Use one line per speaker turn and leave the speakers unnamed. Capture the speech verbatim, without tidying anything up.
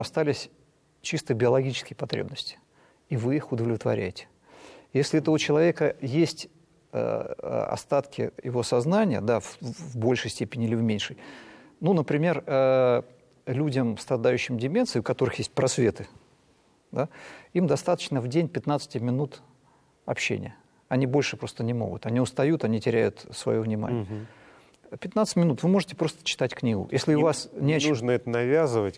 остались чисто биологические потребности, и вы их удовлетворяете. Если это у человека есть э, остатки его сознания, да, в, в большей степени или в меньшей, ну, например, э, людям, страдающим деменцией, у которых есть просветы, да, им достаточно в день пятнадцать минут общения. Они больше просто не могут. Они устают, они теряют свое внимание. Угу. пятнадцать минут вы можете просто читать книгу. Если
не,
у вас не,
не нужно это навязывать.